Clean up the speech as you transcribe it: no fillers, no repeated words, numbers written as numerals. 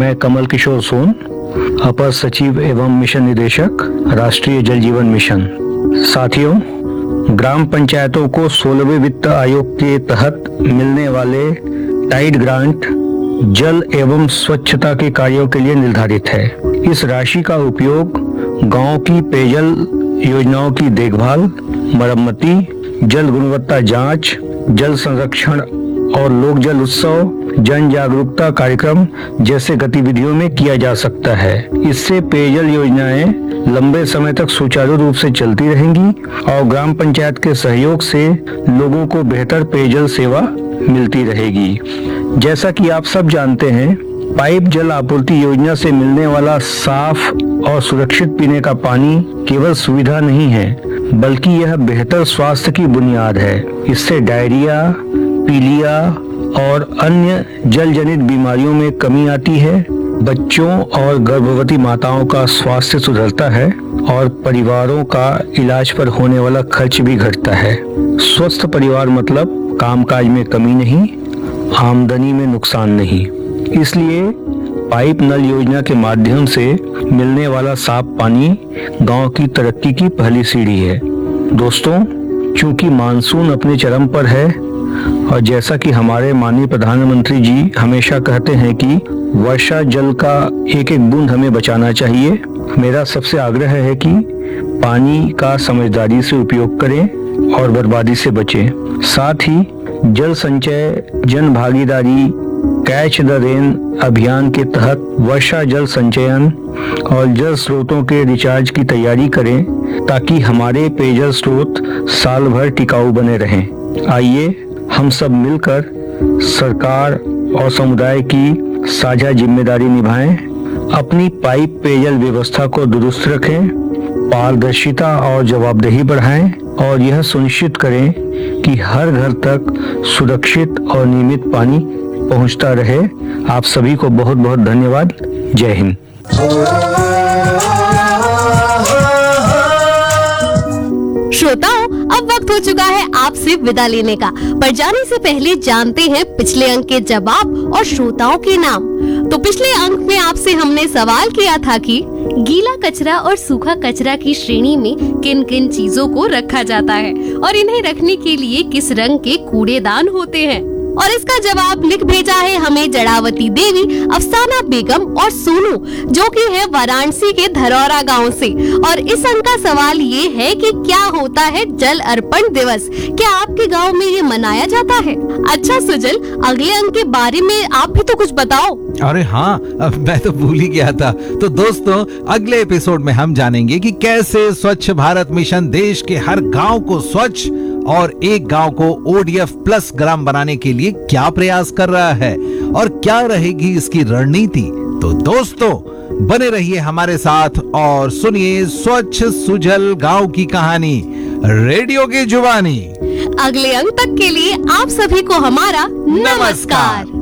मैं कमल किशोर सोन, अपर सचिव एवं मिशन निदेशक, राष्ट्रीय जल जीवन मिशन। साथियों, ग्राम पंचायतों को 16वें वित्त आयोग के तहत मिलने वाले टाइड ग्रांट जल एवं स्वच्छता के कार्यों के लिए निर्धारित है। इस राशि का उपयोग गांव की पेयजल योजनाओं की देखभाल, मरम्मति, जल गुणवत्ता जांच, जल संरक्षण और लोक जल उत्सव, जन जागरूकता कार्यक्रम जैसे गतिविधियों में किया जा सकता है। इससे पेयजल योजनाएं लंबे समय तक सुचारू रूप से चलती रहेंगी और ग्राम पंचायत के सहयोग से लोगों को बेहतर पेयजल सेवा मिलती रहेगी। जैसा कि आप सब जानते हैं, पाइप जल आपूर्ति योजना से मिलने वाला साफ और सुरक्षित पीने का पानी केवल सुविधा नहीं है, बल्कि यह बेहतर स्वास्थ्य की बुनियाद है। इससे डायरिया, पीलिया और अन्य जल जनित बीमारियों में कमी आती है, बच्चों और गर्भवती माताओं का स्वास्थ्य सुधरता है और परिवारों का इलाज पर होने वाला खर्च भी घटता है। स्वस्थ परिवार मतलब कामकाज में कमी नहीं, आमदनी में नुकसान नहीं। इसलिए पाइप नल योजना के माध्यम से मिलने वाला साफ पानी गांव की तरक्की की पहली सीढ़ी है। दोस्तों, चूंकि मानसून अपने चरम पर है और जैसा कि हमारे माननीय प्रधानमंत्री जी हमेशा कहते हैं कि वर्षा जल का एक एक बूंद हमें बचाना चाहिए, मेरा सबसे आग्रह है कि पानी का समझदारी से उपयोग करें और बर्बादी से बचें। साथ ही जल संचय, जन भागीदारी, कैच द रेन अभियान के तहत वर्षा जल संचयन और जल स्रोतों के रिचार्ज की तैयारी करें ताकि हमारे पेयजल स्रोत साल भर टिकाऊ बने रहें। आइए हम सब मिलकर सरकार और समुदाय की साझा जिम्मेदारी निभाएं, अपनी पाइप पेयजल व्यवस्था को दुरुस्त रखें, पारदर्शिता और जवाबदेही बढ़ाएं और यह सुनिश्चित करें कि हर घर तक सुरक्षित और नियमित पानी पहुंचता रहे। आप सभी को बहुत बहुत धन्यवाद। जय हिंद। श्रोताओं, अब वक्त हो चुका है आपसे विदा लेने का, पर जाने से पहले जानते हैं पिछले अंक के जवाब और श्रोताओं के नाम। तो पिछले अंक में आपसे हमने सवाल किया था कि गीला कचरा और सूखा कचरा की श्रेणी में किन किन चीजों को रखा जाता है और इन्हें रखने के लिए किस रंग के कूड़ेदान होते हैं। और इसका जवाब लिख भेजा है हमें जड़ावती देवी, अफसाना बेगम और सोनू, जो कि है वाराणसी के धरौरा गांव से। और इस अंक का सवाल ये है कि क्या होता है जल अर्पण दिवस, क्या आपके गांव में ये मनाया जाता है? अच्छा सुजल, अगले अंक के बारे में आप भी तो कुछ बताओ। अरे हाँ, मैं तो भूल ही गया था। तो दोस्तों, अगले एपिसोड में हम जानेंगे कि कैसे स्वच्छ भारत मिशन देश के हर गांव को स्वच्छ और एक गांव को ODF प्लस ग्राम बनाने के लिए क्या प्रयास कर रहा है और क्या रहेगी इसकी रणनीति। तो दोस्तों, बने रहिए हमारे साथ और सुनिए स्वच्छ सुजल गांव की कहानी, रेडियो की जुबानी। अगले अंक तक के लिए आप सभी को हमारा नमस्कार।